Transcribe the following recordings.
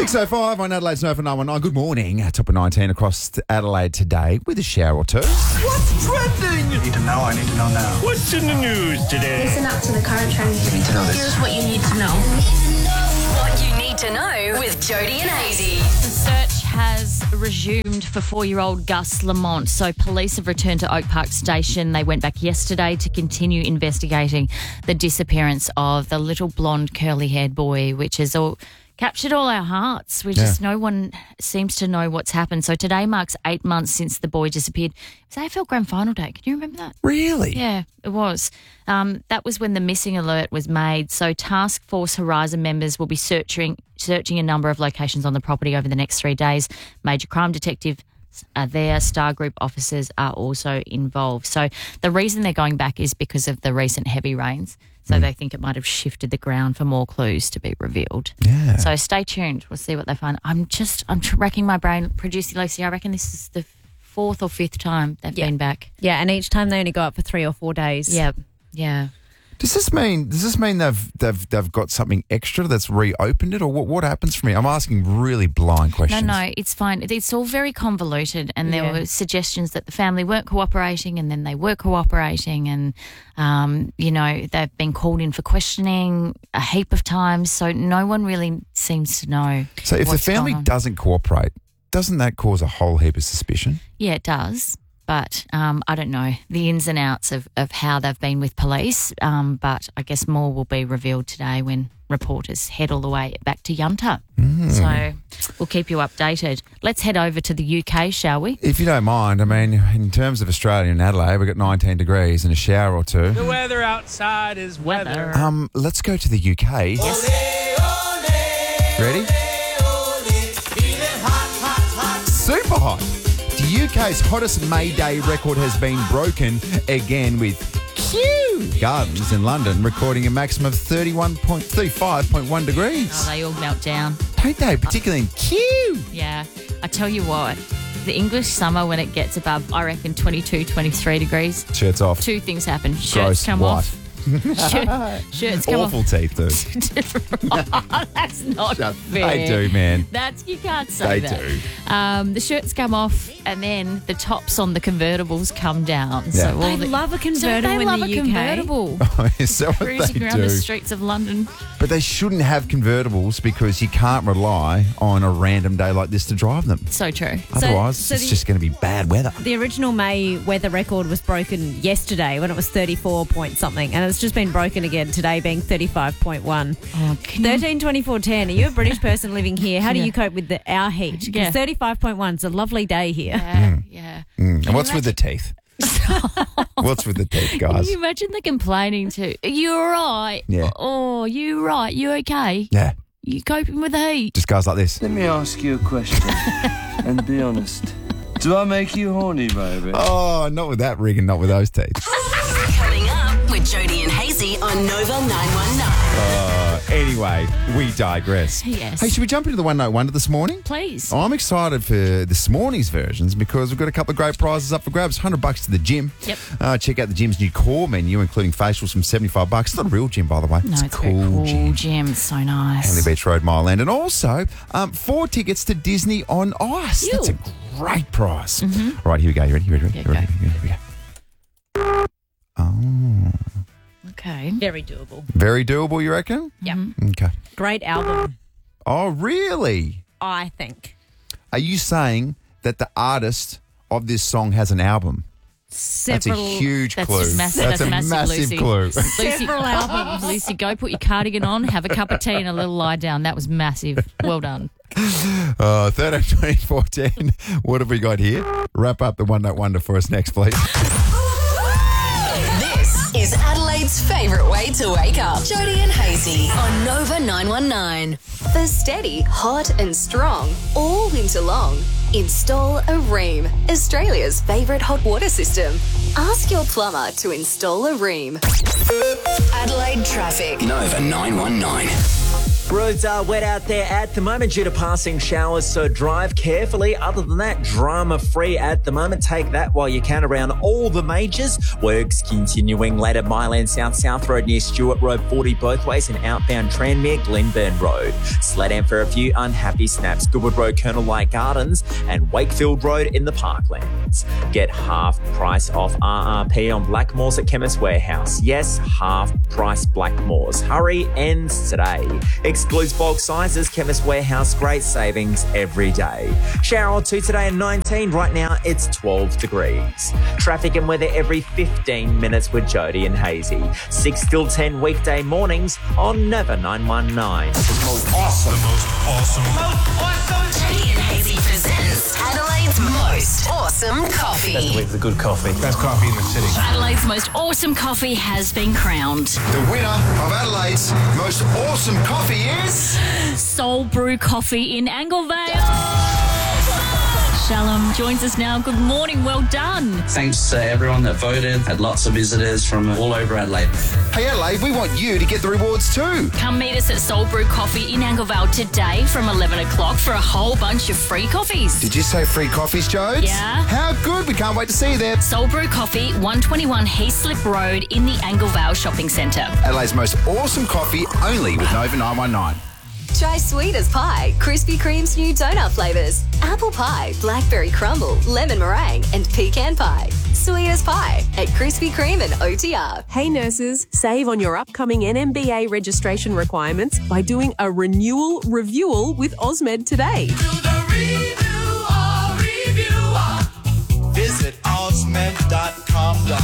6:05 on Adelaide's Nova 919. Good morning. Top of 19 across Adelaide today with a shower or two. What's trending? I need to know now. What's in the news today? Listen up to the current trends. You need to know this. Here's what you need to know. What you need to know with Jody and Hazy. The search has resumed for 4-year-old Gus Lamont. So police have returned to Oak Park Station. They went back yesterday to continue investigating the disappearance of the little blonde curly-haired boy, which has captured all our hearts. No one seems to know what's happened. So today marks 8 months since the boy disappeared. It was AFL Grand Final day. Can you remember that? Really? Yeah, it was. That was when the missing alert was made. So Task Force Horizon members will be searching a number of locations on the property over the next 3 days. Major crime detective are there. Star Group officers are also involved. So the reason they're going back is because of the recent heavy rains. So they think it might have shifted the ground for more clues to be revealed. Yeah. So stay tuned. We'll see what they find. I'm racking my brain. Producer Lucy, I reckon this is the 4th or 5th time they've been back. Yeah, and each time they only go up for 3 or 4 days. Yep. Yeah. Does this mean they've got something extra that's reopened it, or what happens for me? I'm asking really blind questions. No, it's fine. It's all very convoluted, and there were suggestions that the family weren't cooperating, and then they were cooperating, and they've been called in for questioning a heap of times, so no one really seems to know. So if the family doesn't cooperate, doesn't that cause a whole heap of suspicion? Yeah, it does. But I don't know the ins and outs of how they've been with police. But I guess more will be revealed today when reporters head all the way back to Yunta. So we'll keep you updated. Let's head over to the UK, shall we? If you don't mind, I mean, in terms of Australia and Adelaide, we've got 19 degrees and a shower or two. The weather outside is weather. Let's go to the UK. Yes. Ready? Super hot. The UK's hottest May Day record has been broken again with Kew Gardens in London recording a maximum of 35.1 degrees. Oh, they all melt down. Don't they? Particularly in Kew. Yeah. I tell you what, the English summer when it gets above, I reckon, 22, 23 degrees. Shirts off. 2 things happen. Shirts Gross, come white. off. Shirts come Awful off. teeth, dude. That's not fair. They do, man. You can't say They that. do. The shirts come off, and then the tops on the convertibles come down. Yeah. So They love a convertible they love in the a UK. convertible. Is that what Cruising they around do? the streets of London. But they shouldn't have convertibles because you can't rely on a random day like this to drive them. So true. Otherwise, so it's the- just going to be bad weather. The original May weather record was broken yesterday when it was 34 point something, and it's just been broken again today, being 35.1. Oh, 13/24/10. Are you a British person living here? How do you cope with our heat? Yeah. Because 35.1 is a lovely day here. Yeah. And what's with the teeth? What's with the teeth, Can guys? you imagine the complaining too? You all right? Yeah. Oh, you right? You okay? Yeah, You coping with the heat? just guys like this. Let me ask you a question and be honest. Do I make you horny, baby? Oh, not with that rig and not with those teeth. Coming up with Jody and Hazy on Nova 919. Anyway, we digress. Yes. Hey, should we jump into the One Note Wonder this morning? Please. I'm excited for this morning's versions because we've got a couple of great prizes up for grabs. $100 to the gym. Yep. Check out the gym's new core menu, including facials from $75. It's not a real gym, by the way. No, it's a very cool gym. It's so nice. Hanley Beach Road, Mile End. And also, 4 tickets to Disney on Ice. Ew. That's a great prize. All right, here we go. You ready? Yeah, go. Here we go. Oh. Okay. Very doable. Very doable, you reckon? Yeah. Okay. Great album, Oh, really? I think. Are you saying that the artist of this song has an album? That's a huge That's clue. massive. That's a massive, Lucy. clue. Lucy, Several albums. Lucy, go put your cardigan on, have a cup of tea and a little lie down. That was massive. Well done. 13, 24, 10. What have we got here? Wrap up the One Note Wonder for us next, please. This is Adelaide's favourite way to wake up. Jody and Hazy on Nova 919. For steady, hot and strong, all winter long, install a Ream, Australia's favourite hot water system. Ask your plumber to install a Ream. Adelaide traffic. Nova 919. Roads are wet out there at the moment due to passing showers, so drive carefully. Other than that, drama-free at the moment. Take that while you can around all the majors. Works continuing later Mile End South Road near Stewart Road, 40 both ways, and outbound Tranmere, Glenburn Road. Sledam for a few unhappy snaps. Goodwood Road, Colonel Light Gardens, and Wakefield Road in the Parklands. Get half price off RRP on Blackmores at Chemist Warehouse. Yes, half price Blackmores. Hurry, ends today. Excludes bulk sizes. Chemist Warehouse, great savings every day. Shower or two today at 19. Right now it's 12 degrees. Traffic and weather every 15 minutes with Jody and Hazy. 6 till 10 weekday mornings on Nova 919. The most awesome. Jody and Hazy presents Adelaide's most awesome coffee. That's the way for the good coffee. Best coffee in the city. Adelaide's most awesome coffee has been crowned. The winner of Adelaide's most awesome coffee is... Soul Brew Coffee in Anglevale. Shalom joins us now. Good morning. Well done. Thanks to everyone that voted. Had lots of visitors from all over Adelaide. Hey, Adelaide, we want you to get the rewards too. Come meet us at Soul Brew Coffee in Anglevale today from 11 o'clock for a whole bunch of free coffees. Did you say free coffees, Jodes? Yeah. How good. We can't wait to see you there. Soul Brew Coffee, 121 Heathslip Road in the Anglevale Shopping Centre. Adelaide's most awesome coffee, only with Nova 919. Try sweet as pie, Krispy Kreme's new donut flavours. Apple pie, blackberry crumble, lemon meringue, and pecan pie. Sweet as pie at Krispy Kreme and OTR. Hey nurses, save on your upcoming NMBA registration requirements by doing a renewal review with Osmed today. Visit osmed.com.au.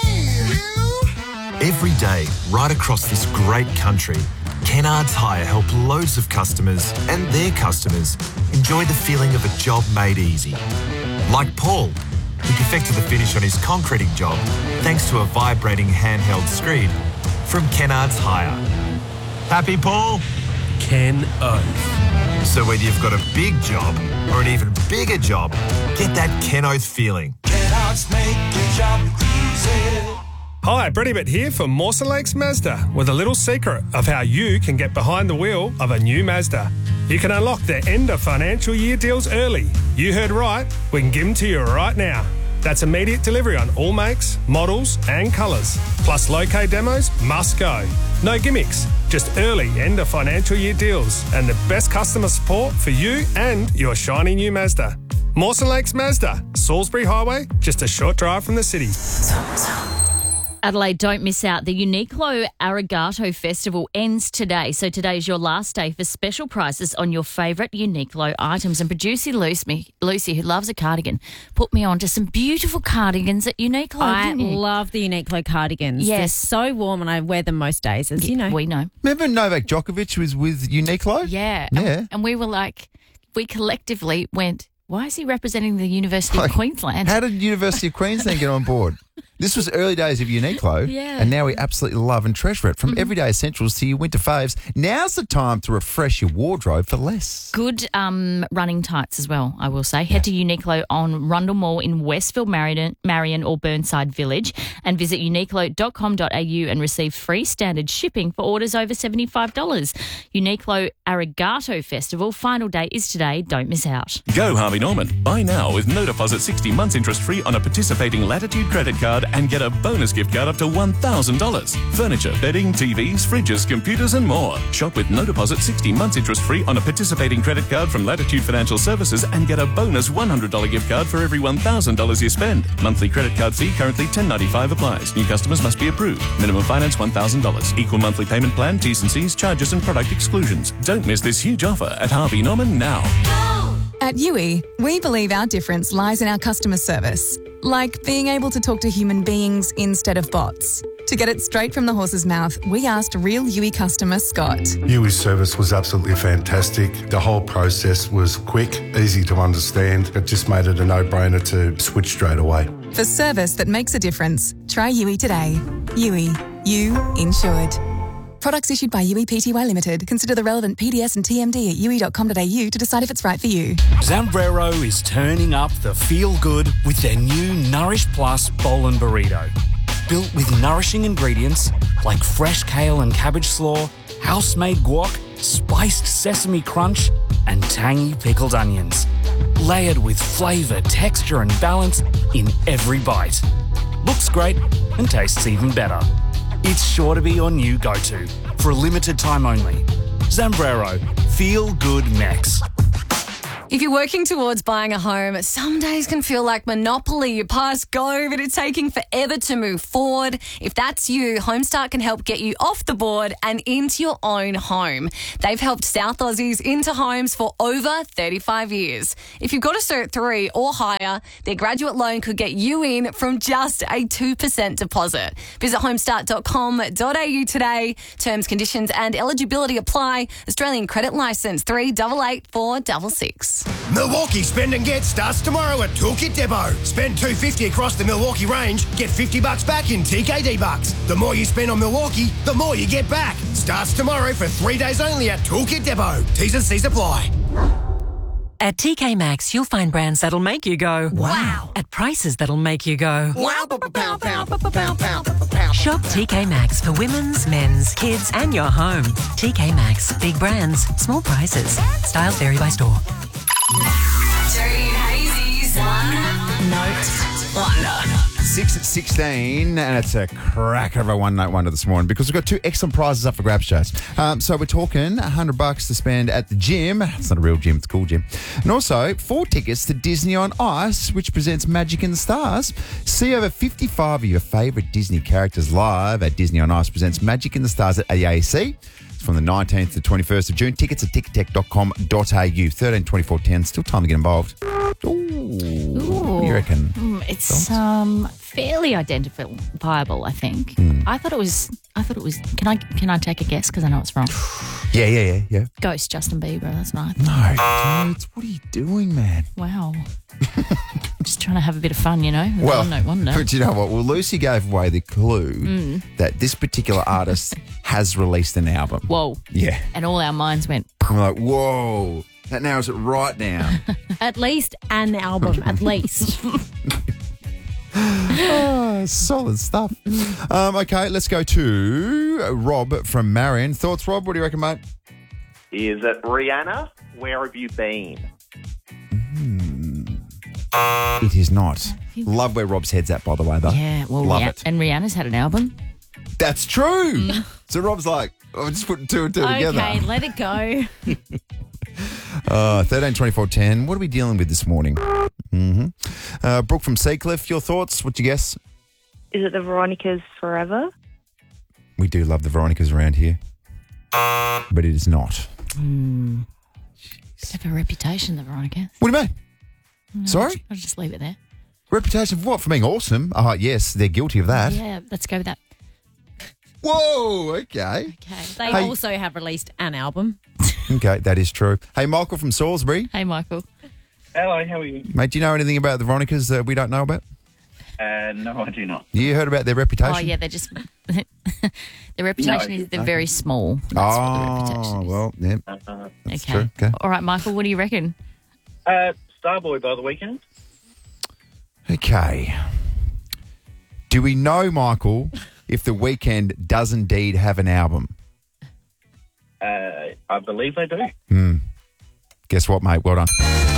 Every day, right across this great country, Kennards Hire help loads of customers and their customers enjoy the feeling of a job made easy. Like Paul, who perfected the finish on his concreting job thanks to a vibrating handheld screed from Kennards Hire. Happy, Paul? Ken Oath. So whether you've got a big job or an even bigger job, get that Ken Oath feeling. Kennards make your job easy. Hi, Brady Bitt here for Mawson Lakes Mazda with a little secret of how you can get behind the wheel of a new Mazda. You can unlock their end of financial year deals early. You heard right, we can give them to you right now. That's immediate delivery on all makes, models and colours. Plus low-K demos must go. No gimmicks, just early end of financial year deals and the best customer support for you and your shiny new Mazda. Mawson Lakes Mazda, Salisbury Highway, just a short drive from the city. Adelaide, don't miss out. The Uniqlo Arigato Festival ends today. So today's your last day for special prices on your favourite Uniqlo items. And producer Lucy, who loves a cardigan, put me on to some beautiful cardigans at Uniqlo. I love the Uniqlo cardigans. Yes. They're so warm and I wear them most days, as you know. We know. Remember Novak Djokovic was with Uniqlo? Yeah. Yeah. And we were like, we collectively went, why is he representing the University of Queensland? How did University of Queensland get on board? This was early days of Uniqlo, Yeah. and now we absolutely love and treasure it. From everyday essentials to your winter faves, now's the time to refresh your wardrobe for less. Good running tights as well, I will say. Head to Uniqlo on Rundle Mall in Westfield, Marion or Burnside Village and visit uniqlo.com.au and receive free standard shipping for orders over $75. Uniqlo Arigato Festival, final date is today. Don't miss out. Go Harvey Norman. Buy now with no deposit 60 months interest free on a participating Latitude credit card and get a bonus gift card up to $1,000. Furniture, bedding, TVs, fridges, computers and more. Shop with no deposit 60 months interest free on a participating credit card from Latitude Financial Services and get a bonus $100 gift card for every $1,000 you spend. Monthly credit card fee currently $10.95 applies. New customers must be approved. Minimum finance $1,000. Equal monthly payment plan, T's and C's, charges and product exclusions. Don't miss this huge offer at Harvey Norman now. At UE, we believe our difference lies in our customer service, like being able to talk to human beings instead of bots. To get it straight from the horse's mouth, we asked real UE customer Scott. UE's service was absolutely fantastic. The whole process was quick, easy to understand. It just made it a no-brainer to switch straight away. For service that makes a difference, try UE today. UE, you insured. Products issued by UE Pty Limited. Consider the relevant PDS and TMD at ue.com.au to decide if it's right for you. Zambrero is turning up the feel-good with their new Nourish Plus Bowl and Burrito. Built with nourishing ingredients like fresh kale and cabbage slaw, house-made guac, spiced sesame crunch, and tangy pickled onions. Layered with flavour, texture and balance in every bite. Looks great and tastes even better. It's sure to be your new go-to for a limited time only. Zambrero, feel good Mex. If you're working towards buying a home, some days can feel like Monopoly. You pass go, but it's taking forever to move forward. If that's you, HomeStart can help get you off the board and into your own home. They've helped South Aussies into homes for over 35 years. If you've got a Cert 3 or higher, their graduate loan could get you in from just a 2% deposit. Visit homestart.com.au today. Terms, conditions and eligibility apply. Australian credit licence 388466. Milwaukee Spend and Get starts tomorrow at Toolkit Depot. Spend $250 across the Milwaukee range, get $50 back in TKD bucks. The more you spend on Milwaukee, the more you get back. Starts tomorrow for 3 days only at Toolkit Depot. T's and C's apply. At TK Maxx, you'll find brands that'll make you go, wow, at prices that'll make you go, wow, Shop TK Maxx for women's, men's, kids, and your home. TK Maxx, big brands, small prices. Styles vary by store. Jody and Hazy's One Note Wonder. 6 at 16, and it's a cracker of a one-note wonder this morning because we've got 2 excellent prizes up for grabs, Chase. So we're talking $100 to spend at the gym. It's not a real gym, it's a cool gym. And also 4 tickets to Disney on Ice, which presents Magic in the Stars. See over 55 of your favourite Disney characters live at Disney on Ice presents Magic in the Stars at AAC. It's from the 19th to 21st of June. Tickets at tickettech.com.au. 13 24 10. Still time to get involved. What do you reckon? It's fairly identifiable, I think. I thought it was. Can I take a guess because I know it's wrong? Yeah. Ghost Justin Bieber. That's nice. No, dude, what are you doing, man? Wow. Just trying to have a bit of fun, you know. Well, One note wonder. but you know what? Well, Lucy gave away the clue that this particular artist has released an album. Whoa. Yeah. And all our minds went. I'm like, whoa. That narrows it right down. At least an album, at least. Oh, solid stuff. Okay, let's go to Rob from Marion. Thoughts, Rob? What do you reckon, mate? Is it Rihanna? Where have you been? It is not. Love where Rob's head's at, by the way, though. Yeah, well, Love it. And Rihanna's had an album. That's true. So Rob's like, I'm just putting 2 and 2 together. Okay, let it go. 13 24 10. What are we dealing with this morning? Brooke from Seacliff, your thoughts? What do you guess? Is it the Veronicas Forever? We do love the Veronicas around here, but it is not. They have a reputation, the Veronicas. What do you mean? Sorry? I'll just leave it there. Reputation for what? For being awesome? Oh, yes, they're guilty of that. Yeah, let's go with that. Whoa, okay. They Hey. also have released an album. Okay, that is true. Hey, Michael from Salisbury. Hey, Michael. Hello, how are you? Mate, do you know anything about the Veronicas that we don't know about? No, I do not. You heard about their reputation? Oh, yeah, they're just. The reputation is they're very small. That's what the reputation is. Well, yeah. That's true. Okay. All right, Michael, what do you reckon? Starboy by the Weekend. Okay. Do we know, Michael, if The Weeknd does indeed have an album? I believe they do. Guess what, mate? Well done.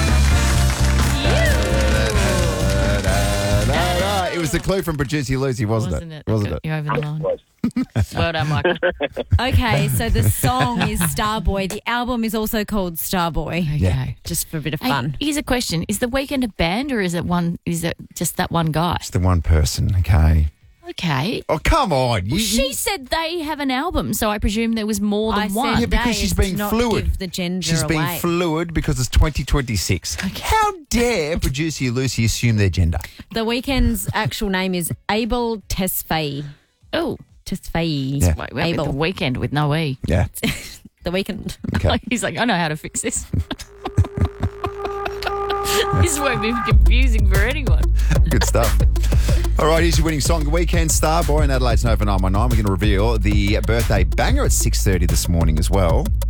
It was the clue from Producer Lucy, wasn't it? Wasn't it? You're over the line. Well done, Michael. Okay, so the song is Starboy. The album is also called Starboy. Okay. Yeah. Just for a bit of Hey, fun. here's a question: is The Weeknd a band, or is it just that one guy? It's the one person, okay. Okay. Oh, come on. Well, she said they have an album, so I presume there was more than I said one. Yeah, because she's being fluid. Give the gender She's being away. fluid because it's 2026. How dare Producer Lucy assume their gender? The Weeknd's actual name is Abel Tesfaye. Oh, Tesfaye. Yeah. Wait, The Weeknd with no E. Yeah. The Weeknd. Okay. He's like, I know how to fix this. This won't be confusing for anyone. Good stuff. All right, here's your winning song, The Weeknd, Starboy, and Adelaide's Nova 919. We're going to reveal the birthday banger at 6:30 this morning as well.